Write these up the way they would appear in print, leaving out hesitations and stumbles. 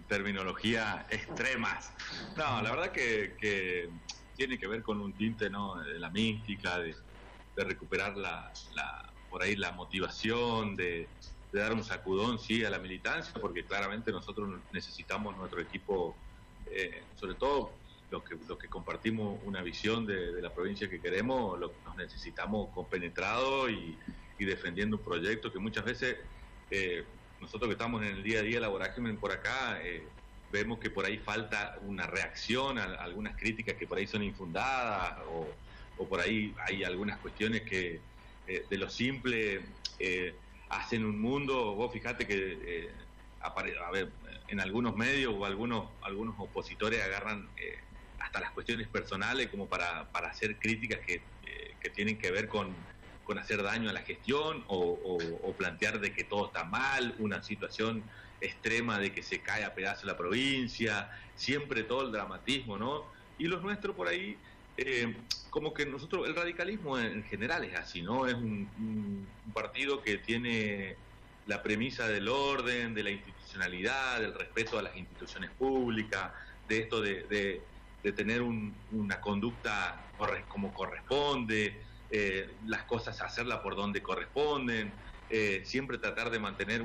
terminología extremas. No, la verdad que tiene que ver con un tinte, ¿no?, de la mística, de recuperar por ahí la motivación, de dar un sacudón, sí, a la militancia, porque claramente nosotros necesitamos nuestro equipo, sobre todo los que compartimos una visión de la provincia que queremos, nos necesitamos compenetrados y defendiendo un proyecto que muchas veces nosotros que estamos en el día a día, la vorágine por acá, vemos que por ahí falta una reacción a algunas críticas que por ahí son infundadas, o por ahí hay algunas cuestiones que de lo simple hacen un mundo. Vos fijate que a ver, en algunos medios o algunos opositores agarran hasta las cuestiones personales como para hacer críticas que tienen que ver con hacer daño a la gestión o plantear de que todo está mal, una situación extrema de que se cae a pedazos la provincia, siempre todo el dramatismo, ¿no? Y los nuestros por ahí, como que nosotros, el radicalismo en general es así, ¿no? Es un partido que tiene la premisa del orden, de la institucionalidad, del respeto a las instituciones públicas, de esto de tener una conducta como corresponde, las cosas hacerlas por donde corresponden, siempre tratar de mantener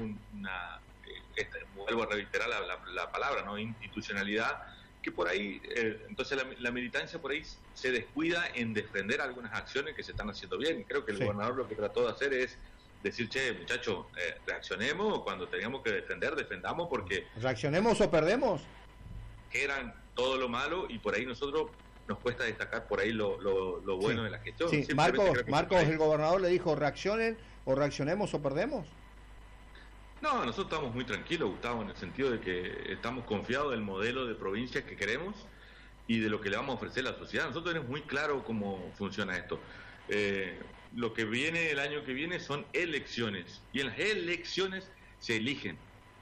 vuelvo a reiterar la palabra, ¿no?, institucionalidad, que por ahí, entonces la militancia por ahí se descuida en defender algunas acciones que se están haciendo bien, y creo que el gobernador lo que trató de hacer es decir, che, muchachos, reaccionemos, cuando teníamos que defendamos, porque reaccionemos o perdemos, que eran todo lo malo, y por ahí nosotros nos cuesta destacar por ahí lo bueno de la gestión. Sí, Marcos, el gobernador le dijo, reaccionen o reaccionemos o perdemos. No, nosotros estamos muy tranquilos, Gustavo, en el sentido de que estamos confiados del modelo de provincia que queremos y de lo que le vamos a ofrecer a la sociedad. Nosotros tenemos muy claro cómo funciona esto. Lo que viene el año que viene son elecciones, y en las elecciones se eligen.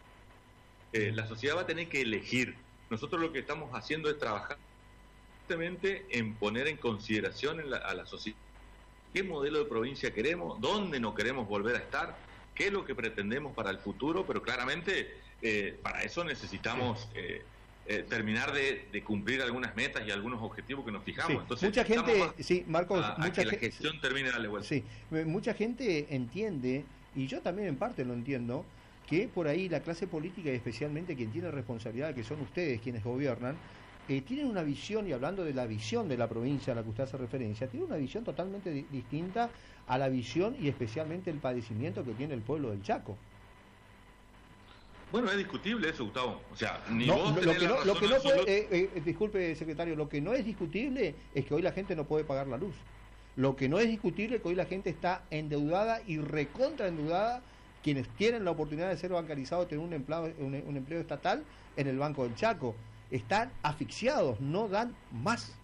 La sociedad va a tener que elegir. Nosotros lo que estamos haciendo es trabajar en poner en consideración a la sociedad qué modelo de provincia queremos, dónde no queremos volver a estar, qué es lo que pretendemos para el futuro, pero claramente para eso necesitamos terminar de cumplir algunas metas y algunos objetivos que nos fijamos. Sí. Entonces, mucha gente, sí, Marcos, que la gestión termine de darle vuelta. Sí, mucha gente entiende, y yo también en parte lo entiendo, que por ahí la clase política, y especialmente quien tiene responsabilidad, que son ustedes quienes gobiernan, tienen una visión, y hablando de la visión de la provincia a la que usted hace referencia, tiene una visión totalmente distinta a la visión y especialmente el padecimiento que tiene el pueblo del Chaco. Bueno, es discutible eso, Gustavo. O sea, ni no, vos lo que no puede, disculpe, secretario, lo que no es discutible es que hoy la gente no puede pagar la luz. Lo que no es discutible es que hoy la gente está endeudada y recontraendeudada. Quienes tienen la oportunidad de ser bancarizados, tener un empleo estatal en el Banco del Chaco, están asfixiados, no dan más.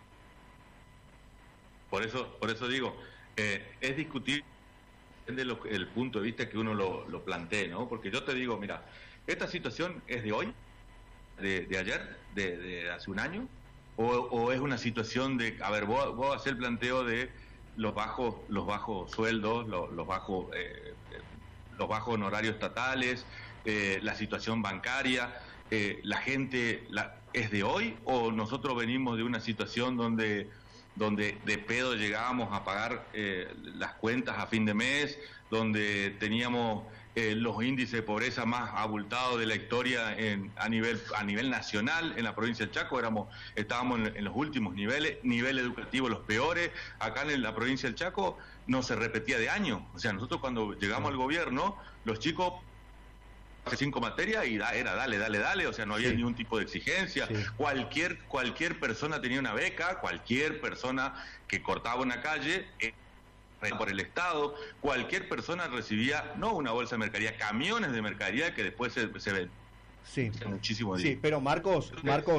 Por eso digo, es discutible el punto de vista que uno lo plantee, ¿no? Porque yo te digo, mira, esta situación es de hoy, de ayer, de hace un año, o es una situación de, a ver, vos hacer el planteo de los bajos sueldos, los bajos honorarios estatales, la situación bancaria, la gente es de hoy, o nosotros venimos de una situación donde de pedo llegábamos a pagar las cuentas a fin de mes, donde teníamos los índices de pobreza más abultados de la historia a nivel nacional. En la provincia del Chaco estábamos en los últimos nivel educativo los peores. Acá en la provincia del Chaco no se repetía de año. O sea, nosotros cuando llegamos al gobierno, los chicos 5 materias y era dale, o sea, no había ningún tipo de exigencia. Cualquier persona tenía una beca, cualquier persona que cortaba una calle por el Estado, cualquier persona recibía no una bolsa de mercadería, camiones de mercadería que después se ven. Sí, muchísimo dinero. Sí, pero Marcos,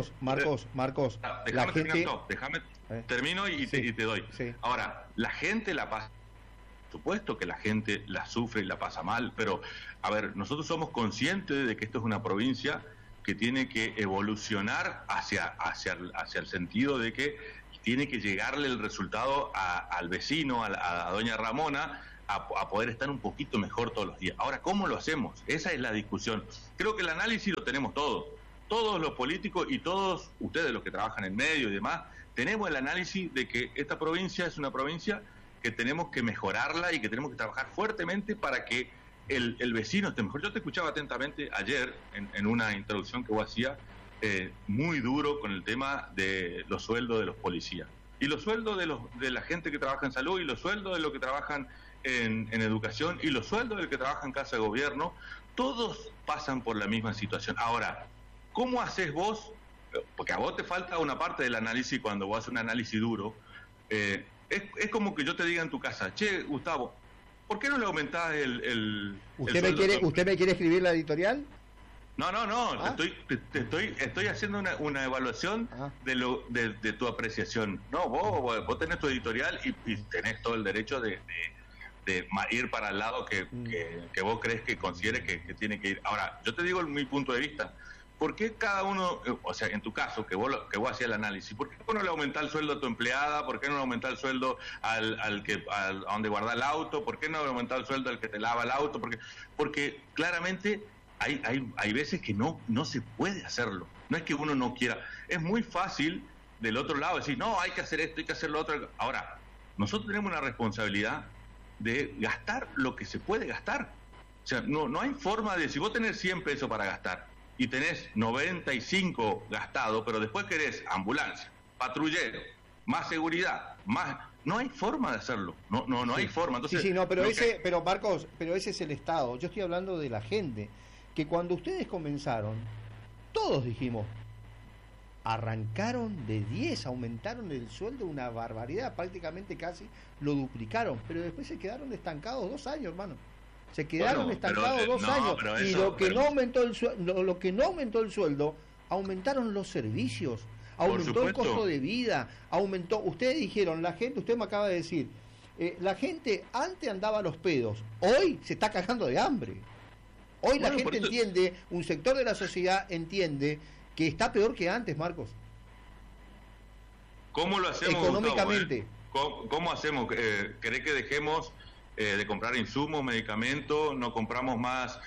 la gente... Déjame, termino y te doy. Sí. Ahora, la gente la pasa. Por supuesto que la gente la sufre y la pasa mal, pero, a ver, nosotros somos conscientes de que esto es una provincia que tiene que evolucionar hacia el sentido de que tiene que llegarle el resultado al vecino, a doña Ramona, a poder estar un poquito mejor todos los días. Ahora, ¿cómo lo hacemos? Esa es la discusión. Creo que el análisis lo tenemos todo. todos los políticos y todos ustedes, los que trabajan en medio y demás, tenemos el análisis de que esta provincia es una provincia que tenemos que mejorarla y que tenemos que trabajar fuertemente para que el vecino esté mejor. Yo te escuchaba atentamente ayer en una introducción que vos hacías, muy duro con el tema de los sueldos de los policías. Y los sueldos de la gente que trabaja en salud, y los sueldos de los que trabajan en educación, y los sueldos del que trabaja en casa de gobierno, todos pasan por la misma situación. Ahora, ¿cómo haces vos? Porque a vos te falta una parte del análisis cuando vos haces un análisis duro. Es como que yo te diga en tu casa, che, Gustavo, ¿por qué no le aumentás ¿Usted me quiere escribir la editorial? No, estoy haciendo una evaluación de tu apreciación. No, vos tenés tu editorial y tenés todo el derecho de ir para el lado que vos crees que considere que tiene que ir. Ahora, yo te digo mi punto de vista. ¿Por qué cada uno, o sea, en tu caso, que vos hacías el análisis, ¿por qué no le aumentás el sueldo a tu empleada? ¿Por qué no le aumentás el sueldo a donde guarda el auto? ¿Por qué no le aumentás el sueldo al que te lava el auto? Porque claramente hay veces que no se puede hacerlo. No es que uno no quiera. Es muy fácil del otro lado decir, no, hay que hacer esto, hay que hacer lo otro. Ahora, nosotros tenemos una responsabilidad de gastar lo que se puede gastar. O sea, no hay forma de, si vos tenés 100 pesos para gastar y tenés 95 gastados, pero después querés ambulancia, patrullero, más seguridad, más... No hay forma de hacerlo, no hay forma. Entonces, pero Marcos, ese es el Estado. Yo estoy hablando de la gente, que cuando ustedes comenzaron, todos dijimos, arrancaron de 10, aumentaron el sueldo una barbaridad, prácticamente casi lo duplicaron, pero después se quedaron estancados 2 años, hermano. Se quedaron estancados 2 años y lo que no aumentó el sueldo, aumentaron los servicios, aumentó el costo de vida, ustedes dijeron, la gente, usted me acaba de decir, la gente antes andaba a los pedos, hoy se está cagando de hambre. Hoy la gente entiende, un sector de la sociedad entiende que está peor que antes, Marcos. ¿Cómo lo hacemos, económicamente? Gustavo, ¿Cómo hacemos? ¿Querés que dejemos de comprar insumos, medicamentos, no compramos más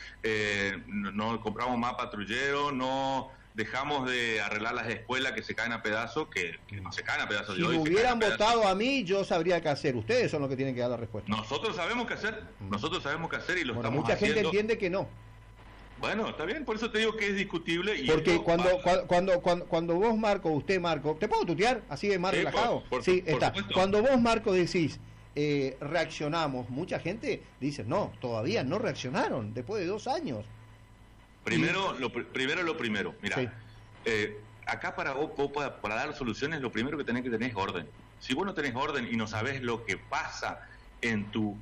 patrulleros, no dejamos de arreglar las escuelas que se caen a pedazos, que no se caen a pedazos de hoy? Si me hubieran votado a mí, yo sabría qué hacer. Ustedes son los que tienen que dar la respuesta. Nosotros sabemos qué hacer, y lo estamos mucha haciendo. Gente entiende que no. Bueno, está bien, por eso te digo que es discutible. Y porque cuando vos, Marco, ¿te puedo tutear? Así de más relajado. Sí, está. Supuesto. Cuando vos, Marco, decís, reaccionamos, mucha gente dice, no, todavía no reaccionaron, después de 2 años. Lo primero, mira, sí. Acá para dar soluciones, lo primero que tenés que tener es orden. Si vos no tenés orden y no sabés lo que pasa en tu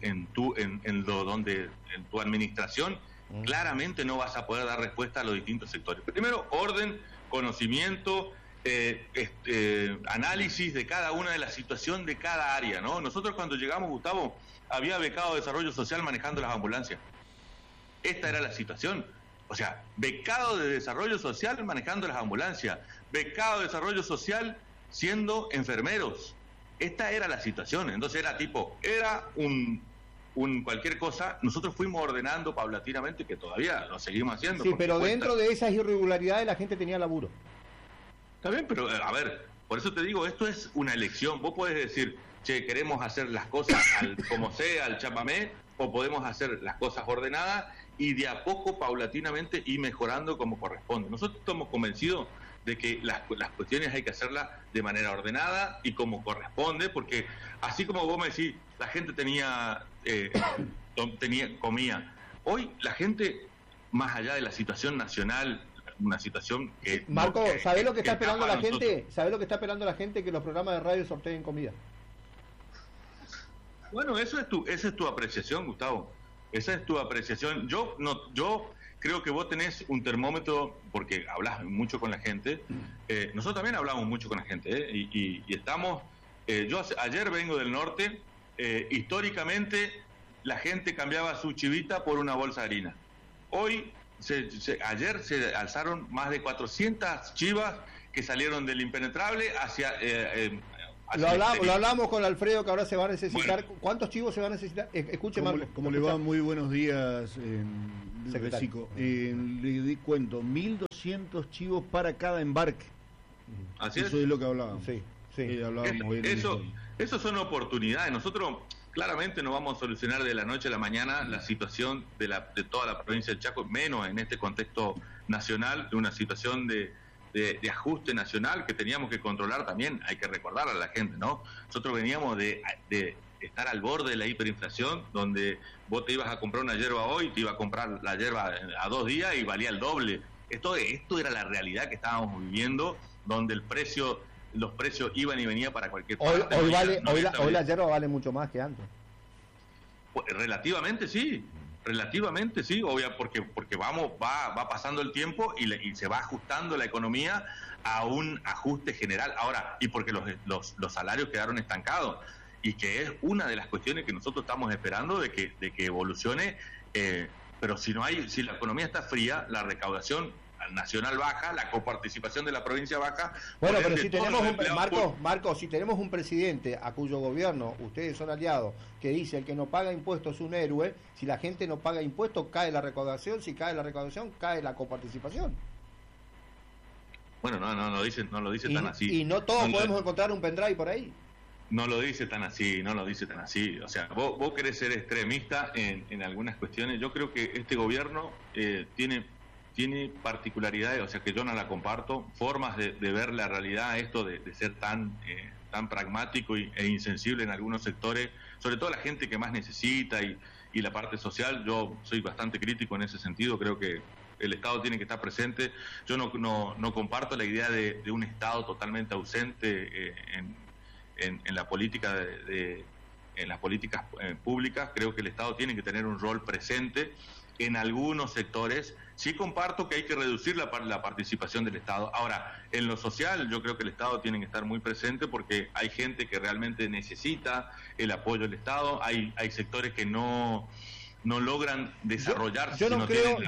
administración, claramente no vas a poder dar respuesta a los distintos sectores. Primero, orden, conocimiento, análisis de cada una de las situaciones de cada área, ¿no? Nosotros cuando llegamos, Gustavo, había becado de desarrollo social manejando las ambulancias. Esta era la situación. O sea, becado de desarrollo social manejando las ambulancias, becado de desarrollo social siendo enfermeros. Esta era la situación. Entonces era un cualquier cosa. Nosotros fuimos ordenando paulatinamente, que todavía lo seguimos haciendo. Sí, pero dentro de esas irregularidades la gente tenía laburo. Está bien, pero a ver, por eso te digo, esto es una elección. Vos podés decir, che, queremos hacer las cosas como sea, al chamamé, o podemos hacer las cosas ordenadas y de a poco, paulatinamente, ir mejorando como corresponde. Nosotros estamos convencidos de que las cuestiones hay que hacerlas de manera ordenada y como corresponde, porque así como vos me decís, la gente comía. Hoy la gente, más allá de la situación nacional, una situación que... Marco, ¿sabés lo que está esperando la gente? ¿Sabés lo que está esperando la gente? Que los programas de radio sorteen comida. Bueno, esa es tu apreciación, Gustavo. Esa es tu apreciación. Yo creo que vos tenés un termómetro, porque hablas mucho con la gente. Nosotros también hablamos mucho con la gente, y estamos... yo ayer vengo del norte. Históricamente la gente cambiaba su chivita por una bolsa de harina. Hoy, ayer se alzaron más de 400 chivas que salieron del impenetrable Lo hablamos con Alfredo, que ahora se va a necesitar. Bueno. ¿Cuántos chivos se van a necesitar? Escuche, Marco. ¿Cómo le va? Muy buenos días, Recico. Le cuento, 1.200 chivos para cada embarque. Así Eso es lo que hablábamos. Sí. Eso son oportunidades. Nosotros claramente no vamos a solucionar de la noche a la mañana la situación de toda la provincia del Chaco, menos en este contexto nacional, de una situación de ajuste nacional que teníamos que controlar también. Hay que recordarle a la gente, ¿no? Nosotros veníamos de estar al borde de la hiperinflación, donde vos te ibas a comprar una yerba hoy, te iba a comprar la yerba a 2 días y valía el doble. Esto era la realidad que estábamos viviendo, donde los precios iban y venían para cualquier parte. Hoy la yerba vale mucho más que antes. Pues, relativamente sí, obvio, porque va pasando el tiempo y se va ajustando la economía a un ajuste general. Ahora, y porque los salarios quedaron estancados, y que es una de las cuestiones que nosotros estamos esperando de que evolucione, pero si la economía está fría, la recaudación nacional baja, la coparticipación de la provincia baja. Bueno, pero si tenemos Marco, si tenemos un presidente a cuyo gobierno ustedes son aliados, que dice el que no paga impuestos es un héroe, si la gente no paga impuestos cae la recaudación, si cae la recaudación cae la coparticipación. Bueno, no lo dice tan así. Y no todos podemos encontrar un pendrive por ahí. No lo dice tan así. O sea, vos querés ser extremista en algunas cuestiones. Yo creo que este gobierno tiene particularidades, o sea, que yo no la comparto, formas de ver la realidad, esto de ser tan pragmático e insensible en algunos sectores, sobre todo la gente que más necesita y la parte social. Yo soy bastante crítico en ese sentido, creo que el Estado tiene que estar presente. Yo no comparto la idea de un Estado totalmente ausente en la política en las políticas públicas. Creo que el Estado tiene que tener un rol presente en algunos sectores. Sí comparto que hay que reducir la participación del Estado. Ahora, en lo social yo creo que el Estado tiene que estar muy presente, porque hay gente que realmente necesita el apoyo del Estado, hay sectores que no logran desarrollarse. Yo no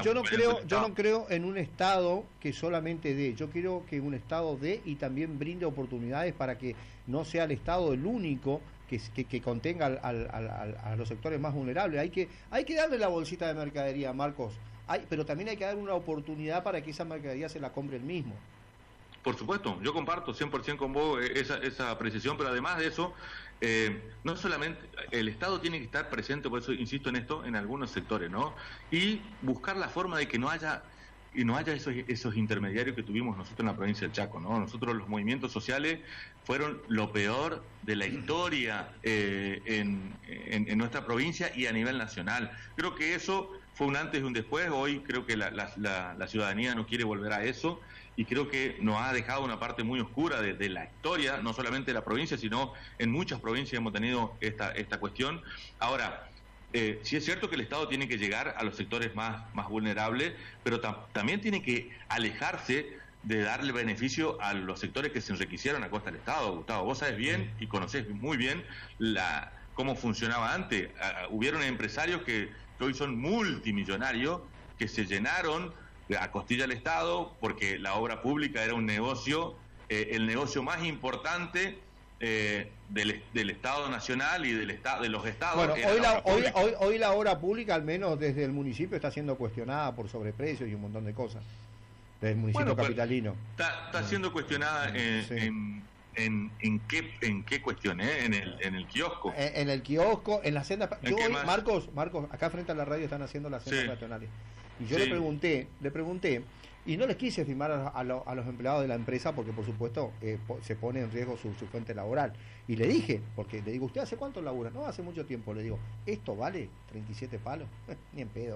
creo en un Estado que solamente dé. Yo quiero que un Estado dé y también brinde oportunidades, para que no sea el Estado el único que contenga a los sectores más vulnerables. Hay que darle la bolsita de mercadería, Marcos, pero también hay que dar una oportunidad para que esa mercadería se la compre el mismo. Por supuesto, yo comparto 100% con vos esa apreciación, pero además de eso, no solamente el Estado tiene que estar presente, por eso insisto en esto, en algunos sectores, ¿no? Y buscar la forma de que no haya esos intermediarios que tuvimos nosotros en la provincia del Chaco, ¿no? Nosotros, los movimientos sociales fueron lo peor de la historia en nuestra provincia y a nivel nacional. Creo que eso fue un antes y un después. Hoy creo que la ciudadanía no quiere volver a eso, y creo que nos ha dejado una parte muy oscura de la historia, no solamente de la provincia, sino en muchas provincias hemos tenido esta cuestión. Ahora, sí es cierto que el Estado tiene que llegar a los sectores más vulnerables, pero también tiene que alejarse de darle beneficio a los sectores que se enriquecieron a costa del Estado. Gustavo, vos sabés bien y conocés muy bien cómo funcionaba antes. Hubieron empresarios que hoy son multimillonarios, que se llenaron a costilla del Estado, porque la obra pública era un negocio, el negocio más importante del Estado Nacional y de los Estados. Bueno, hoy la obra pública, al menos desde el municipio, está siendo cuestionada por sobreprecios y un montón de cosas. Desde el municipio capitalino. Está siendo cuestionada ¿en qué cuestión? En el kiosco. En el kiosco, en la senda. Marcos, acá frente a la radio están haciendo las sendas peatonales. Y yo le pregunté, y no les quise firmar a los empleados de la empresa, porque por supuesto se pone en riesgo su fuente laboral. Y le dije, porque le digo, ¿usted hace cuánto labura? No, hace mucho tiempo. Le digo, ¿esto vale 37 palos? Ni en pedo.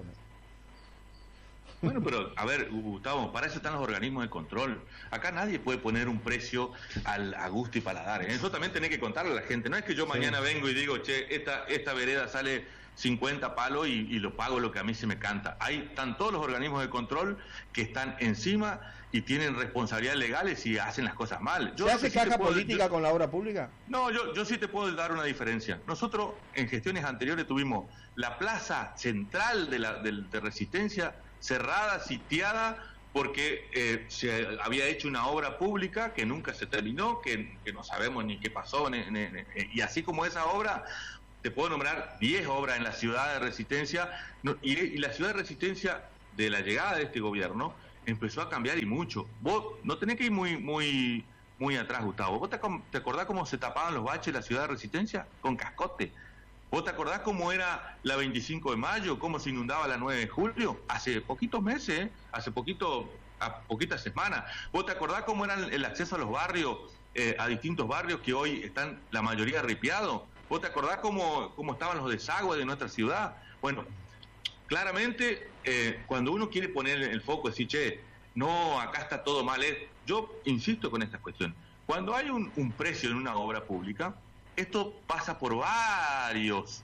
Bueno, pero a ver, Gustavo, para eso están los organismos de control. Acá nadie puede poner un precio a gusto y paladar, ¿eh? Eso también tenés que contarle a la gente. No es que yo mañana vengo y digo, che, esta vereda sale 50 palos y lo pago lo que a mí se me canta. Están todos los organismos de control que están encima y tienen responsabilidades legales y hacen las cosas mal. ¿Se hace caja política con la obra pública? No, yo sí te puedo dar una diferencia. Nosotros en gestiones anteriores tuvimos la plaza central de Resistencia cerrada, sitiada porque se había hecho una obra pública que nunca se terminó, que no sabemos ni qué pasó, y así como esa obra, te puedo nombrar 10 obras en la ciudad de Resistencia, y la ciudad de Resistencia, de la llegada de este gobierno, empezó a cambiar y mucho. Vos no tenés que ir muy atrás, Gustavo. ¿Vos te acordás cómo se tapaban los baches en la ciudad de Resistencia? Con cascote. ¿Vos te acordás cómo era la 25 de mayo? ¿Cómo se inundaba la 9 de julio? Hace poquitos meses, a poquitas semanas. ¿Vos te acordás cómo era el acceso a los barrios, a distintos barrios que hoy están la mayoría ripiados? ¿Vos te acordás cómo estaban los desagües de nuestra ciudad? Bueno, claramente, cuando uno quiere poner el foco y decir, che, no, acá está todo mal, yo insisto con esta cuestión. Cuando hay un precio en una obra pública, esto pasa por varias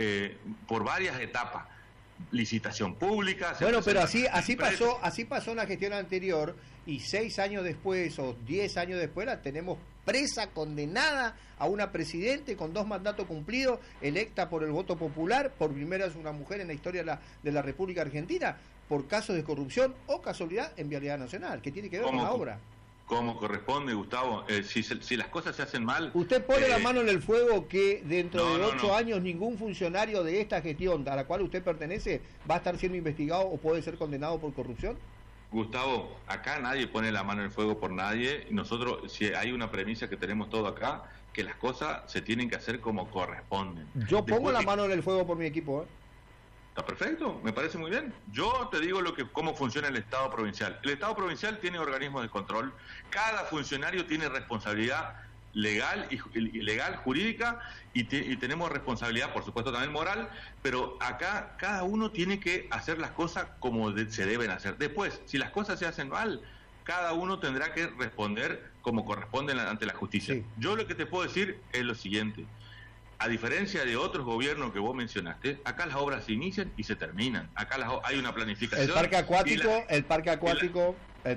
etapas. Licitación pública. Bueno, pero así pasó en la gestión anterior, y 6 años después o 10 años después la tenemos presa, condenada a una presidente con 2 mandatos cumplidos, electa por el voto popular, por primera vez una mujer en la historia de la República Argentina, por casos de corrupción o casualidad en Vialidad Nacional, que tiene que ver con la obra. Como corresponde, Gustavo, si las cosas se hacen mal... ¿Usted pone la mano en el fuego que dentro de 8 años ningún funcionario de esta gestión a la cual usted pertenece va a estar siendo investigado o puede ser condenado por corrupción? Gustavo, acá nadie pone la mano en el fuego por nadie. Nosotros, si hay una premisa que tenemos todo acá, que las cosas se tienen que hacer como corresponden. Yo pongo la mano en el fuego por mi equipo, Está perfecto, me parece muy bien. Yo te digo cómo funciona el Estado provincial. El Estado provincial tiene organismos de control. Cada funcionario tiene responsabilidad legal, jurídica, y tenemos responsabilidad, por supuesto, también moral, pero acá cada uno tiene que hacer las cosas como se deben hacer. Después, si las cosas se hacen mal, cada uno tendrá que responder como corresponde ante la justicia. Sí. Yo lo que te puedo decir es lo siguiente. A diferencia de otros gobiernos que vos mencionaste, acá las obras se inician y se terminan. Acá hay una planificación. El parque acuático.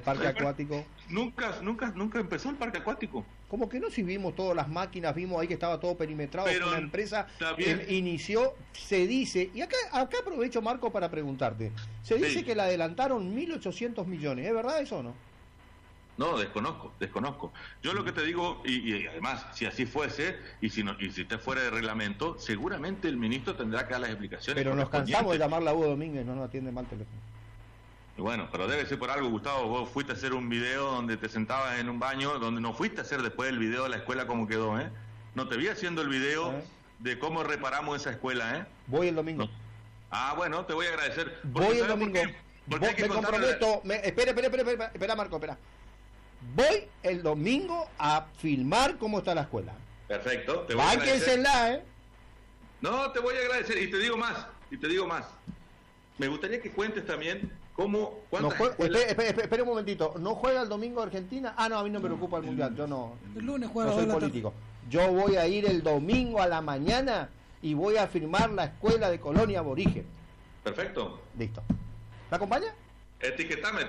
Nunca empezó el parque acuático. ¿Cómo que no? Si vimos todas las máquinas, vimos ahí que estaba todo perimetrado, pero una empresa inició, se dice, y acá aprovecho, Marco, para preguntarte, se dice que le adelantaron 1.800 millones, ¿es verdad eso o no? No, desconozco. Yo lo que te digo, y además, si así fuese, y si esté fuera de reglamento, seguramente el ministro tendrá que dar las explicaciones. Pero nos cansamos de llamarla a Hugo Domínguez, no nos atiende mal teléfono. Y bueno, pero debe ser por algo, Gustavo. Vos fuiste a hacer un video donde te sentabas en un baño, donde no fuiste a hacer después el video de la escuela como quedó, No te vi haciendo el video de cómo reparamos esa escuela, Voy el domingo. No. Ah, bueno, te voy a agradecer. Voy el domingo. Me comprometo. Espera, Marco, espera. Voy el domingo a filmar cómo está la escuela. Perfecto, te voy a agradecer. Bánquensela, No, te voy a agradecer, y te digo más. Me gustaría que cuentes también espera un momentito, ¿no juega el domingo Argentina? Ah, no, a mí no me preocupa el Mundial, yo no. El lunes juega, no soy político. Yo voy a ir el domingo a la mañana y voy a firmar la escuela de Colonia Aborigen. Perfecto. Listo. ¿Me acompaña? Etiquetame.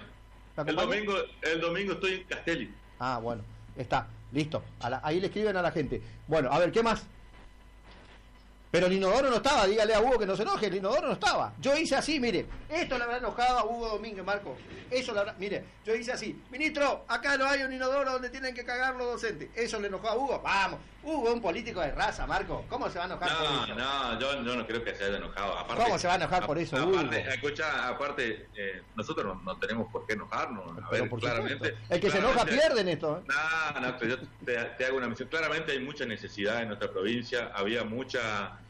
El domingo estoy en Castelli. Ah, bueno, está, listo. Ahí le escriben a la gente. Bueno, a ver, ¿qué más? Pero el inodoro no estaba, dígale a Hugo que no se enoje, el inodoro no estaba. Yo hice así, mire, esto le habrá enojado a Hugo Domínguez, Marco. Mire, yo hice así, ministro, acá no hay un inodoro donde tienen que cagar los docentes. Eso le enojó a Hugo, vamos. Hugo es un político de raza, Marco. ¿Cómo se va a enojar por eso? No, yo no creo que se haya enojado. Aparte, ¿cómo se va a enojar por eso, Hugo? Aparte, nosotros no tenemos por qué enojarnos. A ver, claramente. El que se enoja pierde en esto. No, pero yo te hago una mención. Claramente hay mucha necesidad en nuestra provincia. Había mucha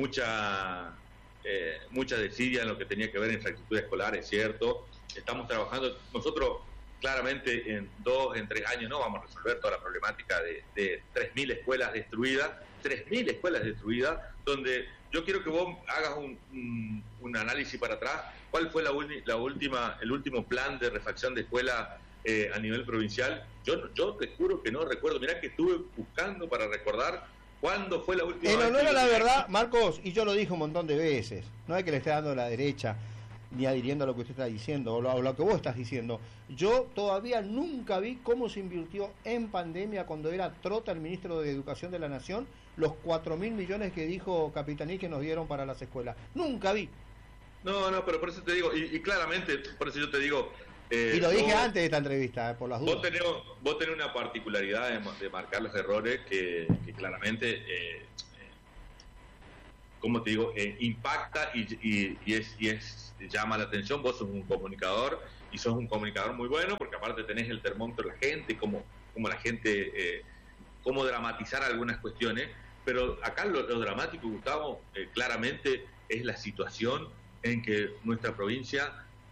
desidia en lo que tenía que ver en infraestructura escolar, es cierto. Estamos trabajando. Nosotros, claramente, en 3 años no vamos a resolver toda la problemática de 3.000 escuelas destruidas. 3.000 escuelas destruidas, donde yo quiero que vos hagas un análisis para atrás. ¿Cuál fue el último plan de refacción de escuelas a nivel provincial? Yo te juro que no recuerdo. Mirá que estuve buscando para recordar cuándo fue la última vez. En honor a la verdad, Marcos, y yo lo dije un montón de veces, no es que le esté dando a la derecha ni adhiriendo a lo que usted está diciendo o lo que vos estás diciendo. Yo todavía nunca vi cómo se invirtió en pandemia cuando era Trota el ministro de Educación de la Nación los 4.000 millones que dijo Capitaní que nos dieron para las escuelas. Nunca vi. No, pero por eso te digo, y claramente, por eso yo te digo, Y lo dije antes de esta entrevista, por las dudas. Vos tenés una particularidad de marcar los errores que claramente, como te digo, impacta y llama la atención. Vos sos un comunicador y sos un comunicador muy bueno, porque aparte tenés el termómetro de la gente, como la gente, cómo dramatizar algunas cuestiones. Pero acá lo dramático, Gustavo, claramente es la situación en que nuestra provincia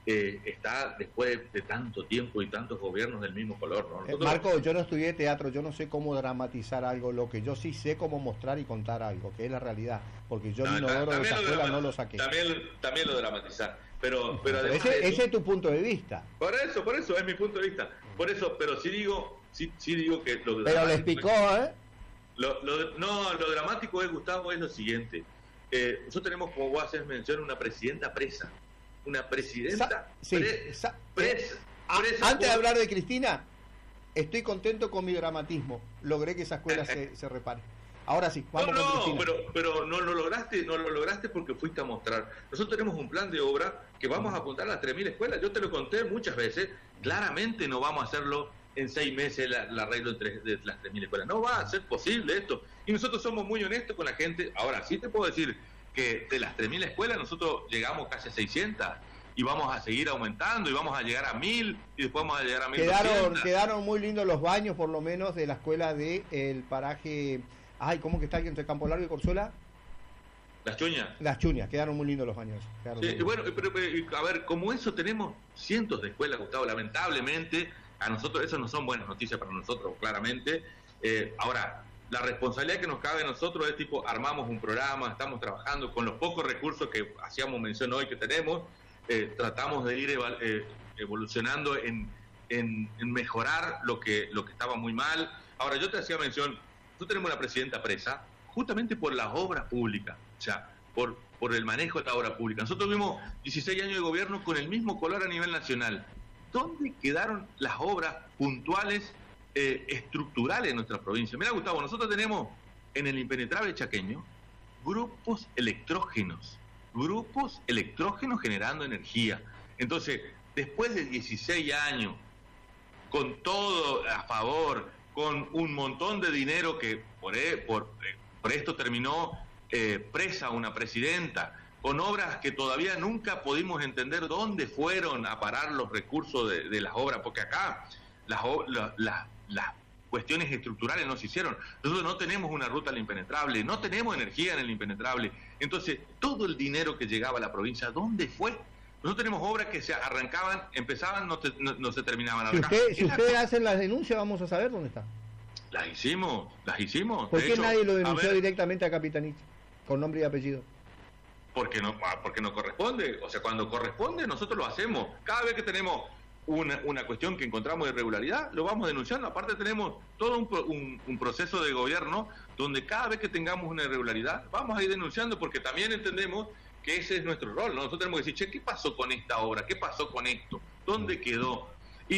está después de tanto tiempo y tantos gobiernos del mismo color, ¿no? Nosotros... Marco, yo no estudié teatro, yo no sé cómo dramatizar algo, lo que yo sí sé cómo mostrar y contar algo, que es la realidad, porque yo el inodoro de esa escuela no lo saqué. También lo dramatizar, pero además ese es tu punto de vista. Por eso es mi punto de vista. Por eso, pero sí digo que lo pero les picó, Lo dramático es, Gustavo, es lo siguiente. Nosotros tenemos, como vos haces mención, una presidenta presa. Una presidenta presa. Antes de hablar de Cristina, estoy contento con mi dramatismo. Logré que esa escuela se repare. Ahora sí, vamos con Cristina. Pero no lo lograste porque fuiste a mostrar. Nosotros tenemos un plan de obra que vamos a apuntar a las 3.000 escuelas. Yo te lo conté muchas veces. Claramente no vamos a hacerlo en 6 meses el arreglo de las 3.000 escuelas. No va a ser posible esto. Y nosotros somos muy honestos con la gente. Ahora, sí te puedo decir que de las 3.000 escuelas nosotros llegamos casi a 600 y vamos a seguir aumentando y vamos a llegar a 1.000 y después vamos a llegar a 1.200. Quedaron muy lindos los baños, por lo menos, de la escuela de el paraje... Ay, ¿cómo que está aquí entre Campo Largo y Corzuela? Las Chuñas. Las Chuñas, quedaron muy lindos los baños. Sí, bueno, pero a ver, como eso tenemos cientos de escuelas, Gustavo, lamentablemente, a nosotros eso no son buenas noticias para nosotros, claramente. Ahora, la responsabilidad que nos cabe a nosotros es tipo, armamos un programa, estamos trabajando con los pocos recursos que hacíamos mención hoy que tenemos, tratamos de ir evolucionando en mejorar lo que estaba muy mal. Ahora, yo te hacía mención, nosotros tenemos una presidenta presa justamente por las obras públicas, o sea, por el manejo de la obra pública. Nosotros tuvimos 16 años de gobierno con el mismo color a nivel nacional. ¿Dónde quedaron las obras puntuales estructurales en nuestra provincia? Mira, Gustavo, nosotros tenemos en el impenetrable chaqueño grupos electrógenos generando energía. Entonces, después de 16 años, con todo a favor, con un montón de dinero que por esto terminó presa una presidenta, con obras que todavía nunca pudimos entender dónde fueron a parar los recursos de las obras, porque acá las cuestiones estructurales no se hicieron. Nosotros no tenemos una ruta al impenetrable, no tenemos energía en el impenetrable. Entonces, todo el dinero que llegaba a la provincia, ¿dónde fue? Nosotros tenemos obras que se arrancaban, empezaban, no se terminaban. Si ustedes hacen las denuncias, vamos a saber dónde está. Las hicimos. ¿Por qué nadie lo denunció directamente a Capitanich, con nombre y apellido? Porque no corresponde. O sea, cuando corresponde, nosotros lo hacemos. Cada vez que tenemos una cuestión que encontramos de irregularidad, lo vamos denunciando. Aparte tenemos todo un proceso de gobierno donde cada vez que tengamos una irregularidad, vamos a ir denunciando, porque también entendemos que ese es nuestro rol, ¿no? Nosotros tenemos que decir, che, ¿qué pasó con esta obra? ¿Qué pasó con esto? ¿Dónde quedó? Y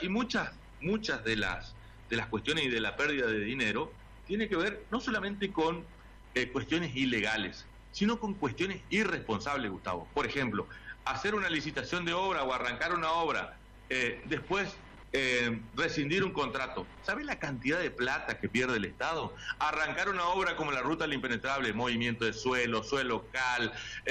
muchas de las cuestiones y de la pérdida de dinero tiene que ver no solamente con cuestiones ilegales, sino con cuestiones irresponsables, Gustavo. Por ejemplo, hacer una licitación de obra o arrancar una obra, después rescindir un contrato. ¿Sabes la cantidad de plata que pierde el Estado? Arrancar una obra como la Ruta al Impenetrable, movimiento de suelo cal,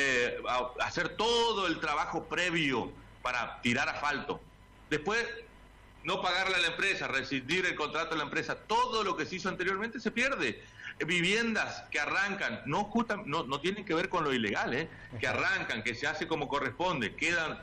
hacer todo el trabajo previo para tirar asfalto. Después, no pagarle a la empresa, rescindir el contrato a la empresa. Todo lo que se hizo anteriormente se pierde. Viviendas que arrancan, no tienen que ver con lo ilegal, que arrancan, que se hace como corresponde, quedan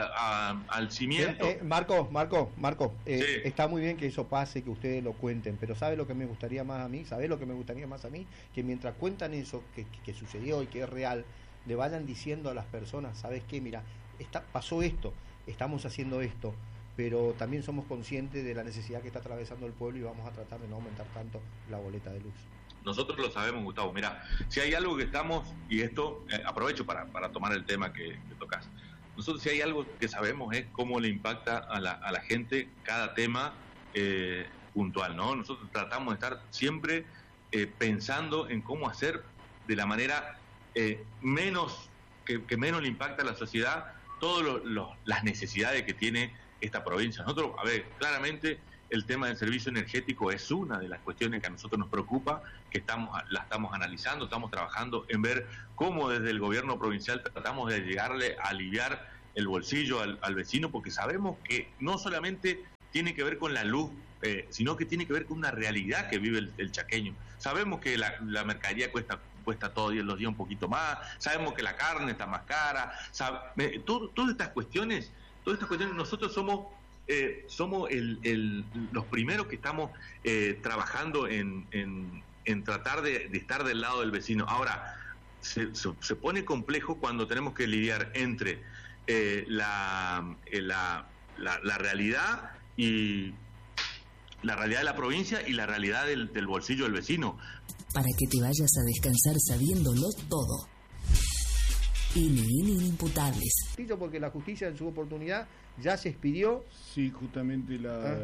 al cimiento. Marco, Sí. Está muy bien que eso pase, que ustedes lo cuenten, pero ¿sabe lo que me gustaría más a mí? ¿Sabe lo que me gustaría más a mí? Que mientras cuentan eso, que sucedió y que es real, le vayan diciendo a las personas, ¿sabes qué? Mira, pasó esto, estamos haciendo esto, pero también somos conscientes de la necesidad que está atravesando el pueblo y vamos a tratar de no aumentar tanto la boleta de luz. Nosotros lo sabemos, Gustavo. Mira, si hay algo que estamos, y esto aprovecho para tomar el tema que tocas. Nosotros, si hay algo que sabemos, es cómo le impacta a la gente cada tema puntual, ¿no? Nosotros tratamos de estar siempre pensando en cómo hacer de la manera menos que menos le impacta a la sociedad todas las necesidades que tiene esta provincia. Nosotros, a ver, claramente el tema del servicio energético es una de las cuestiones que a nosotros nos preocupa, que la estamos analizando, estamos trabajando en ver cómo desde el gobierno provincial tratamos de llegarle a aliviar el bolsillo al vecino, porque sabemos que no solamente tiene que ver con la luz, sino que tiene que ver con una realidad que vive el chaqueño. Sabemos que la mercadería cuesta todos los días un poquito más, sabemos que la carne está más cara, todas estas cuestiones nosotros somos los primeros que estamos trabajando en tratar de estar del lado del vecino. Ahora, se pone complejo cuando tenemos que lidiar entre la realidad y la realidad de la provincia y la realidad del bolsillo del vecino. Para que te vayas a descansar sabiéndolo todo. Inimputables. Porque la justicia en su oportunidad ya se expidió. Sí, justamente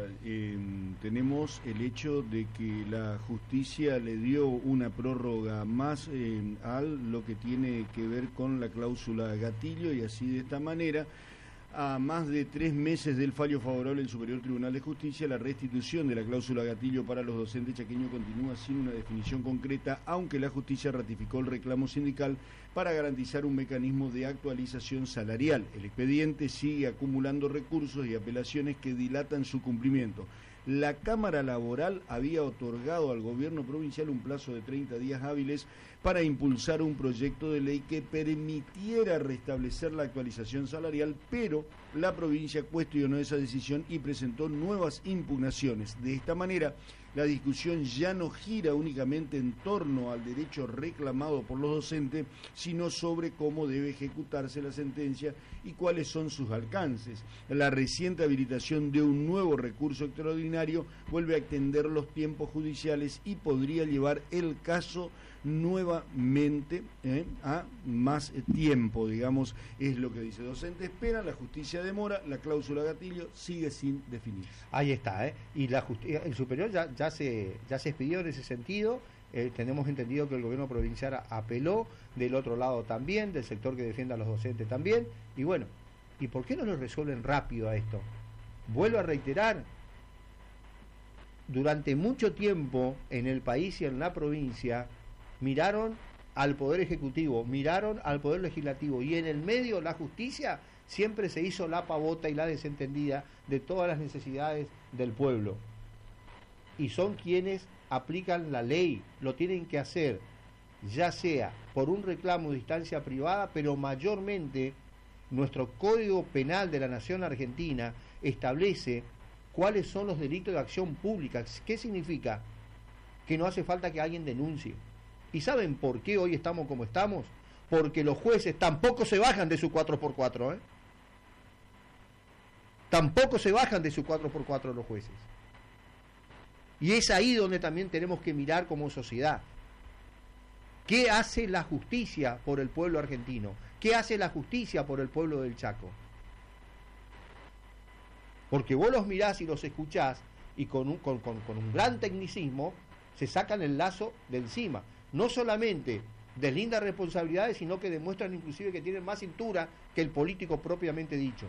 tenemos el hecho de que la justicia le dio una prórroga más a lo que tiene que ver con la cláusula gatillo, y así de esta manera, a más de 3 meses del fallo favorable del Superior Tribunal de Justicia, la restitución de la cláusula gatillo para los docentes chaqueños continúa sin una definición concreta, aunque la justicia ratificó el reclamo sindical para garantizar un mecanismo de actualización salarial. El expediente sigue acumulando recursos y apelaciones que dilatan su cumplimiento. La Cámara Laboral había otorgado al gobierno provincial un plazo de 30 días hábiles para impulsar un proyecto de ley que permitiera restablecer la actualización salarial, pero la provincia cuestionó esa decisión y presentó nuevas impugnaciones. De esta manera, la discusión ya no gira únicamente en torno al derecho reclamado por los docentes, sino sobre cómo debe ejecutarse la sentencia y cuáles son sus alcances. La reciente habilitación de un nuevo recurso extraordinario vuelve a extender los tiempos judiciales y podría llevar el caso nuevamente a más tiempo, digamos, es lo que dice. Docente espera, la justicia demora, la cláusula gatillo sigue sin definirse. Ahí está, y el superior ya se expidió en ese sentido. Tenemos entendido que el gobierno provincial apeló, del otro lado también, del sector que defiende a los docentes también, y bueno, ¿y por qué no lo resuelven rápido a esto? Vuelvo a reiterar, durante mucho tiempo en el país y en la provincia miraron al Poder Ejecutivo, miraron al Poder Legislativo, y en el medio la justicia siempre se hizo la pavota y la desentendida de todas las necesidades del pueblo. Y son quienes aplican la ley, lo tienen que hacer, ya sea por un reclamo de instancia privada, pero mayormente nuestro Código Penal de la Nación Argentina establece cuáles son los delitos de acción pública. ¿Qué significa? Que no hace falta que alguien denuncie. ¿Y saben por qué hoy estamos como estamos? Porque los jueces tampoco se bajan de su 4x4, Tampoco se bajan de su 4x4 los jueces. Y es ahí donde también tenemos que mirar como sociedad. ¿Qué hace la justicia por el pueblo argentino? ¿Qué hace la justicia por el pueblo del Chaco? Porque vos los mirás y los escuchás y con un gran tecnicismo se sacan el lazo de encima. No solamente deslindan responsabilidades, sino que demuestran inclusive que tienen más cintura que el político propiamente dicho.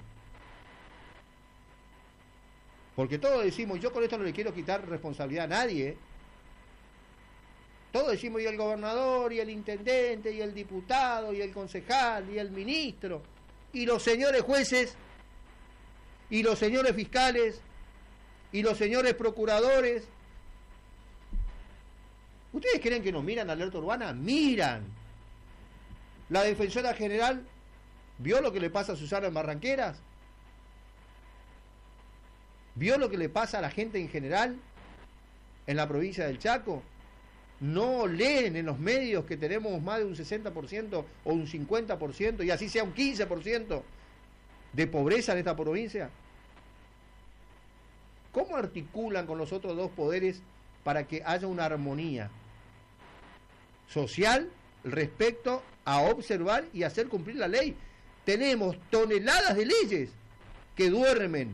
Porque todos decimos, yo con esto no le quiero quitar responsabilidad a nadie. Todos decimos, y el gobernador, y el intendente, y el diputado, y el concejal, y el ministro, y los señores jueces, y los señores fiscales, y los señores procuradores. ¿Ustedes creen que nos miran Alerta Urbana? ¡Miran! La defensora general vio lo que le pasa a Susana en Barranqueras. ¿Vio lo que le pasa a la gente en general en la provincia del Chaco? ¿No leen en los medios que tenemos más de un 60% o un 50% y así sea un 15% de pobreza en esta provincia? ¿Cómo articulan con los otros dos poderes para que haya una armonía social respecto a observar y hacer cumplir la ley? Tenemos toneladas de leyes que duermen.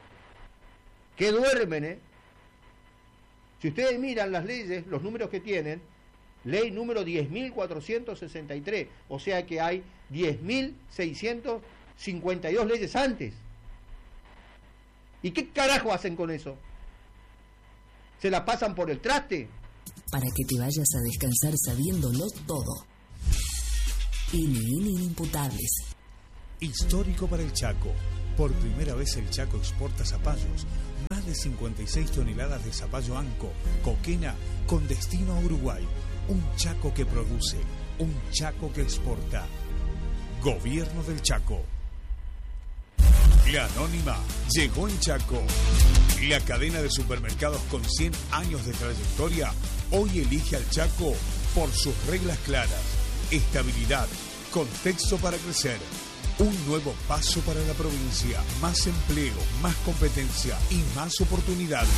Si ustedes miran las leyes, los números que tienen, ley número 10.463, o sea que hay 10.652 leyes antes. ¿Y qué carajo hacen con eso? ¿Se la pasan por el traste? Para que te vayas a descansar sabiéndolo todo. NN Inimputables. Histórico para el Chaco. Por primera vez el Chaco exporta zapallos. Más de 56 toneladas de zapallo anco, coquena, con destino a Uruguay. Un Chaco que produce, un Chaco que exporta. Gobierno del Chaco. La Anónima llegó en Chaco. La cadena de supermercados con 100 años de trayectoria hoy elige al Chaco por sus reglas claras, estabilidad, contexto para crecer. Un nuevo paso para la provincia, más empleo, más competencia y más oportunidad.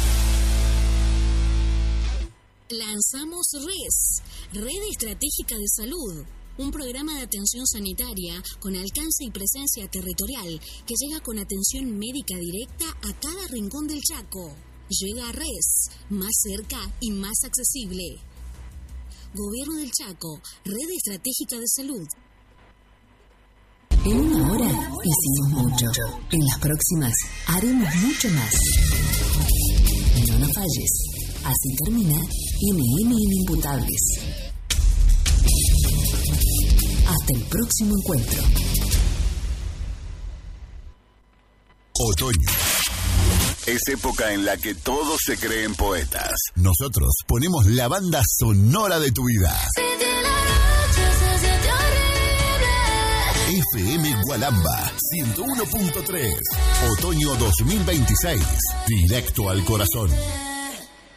Lanzamos Red Estratégica de Salud, un programa de atención sanitaria con alcance y presencia territorial que llega con atención médica directa a cada rincón del Chaco. Llega a RES, más cerca y más accesible. Gobierno del Chaco, Red Estratégica de Salud. En una hora hicimos mucho. En las próximas haremos mucho más. No nos falles. Así termina NN Inimputables. Hasta el próximo encuentro. Otoño. Es época en la que todos se creen poetas. Nosotros ponemos la banda sonora de tu vida. FM Gualamba 101.3. Otoño 2026. Directo al corazón.